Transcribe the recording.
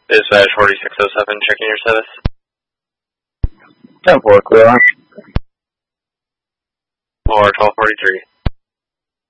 Dispatch 4607, checking your status. 10-4, clear on. Or 1243.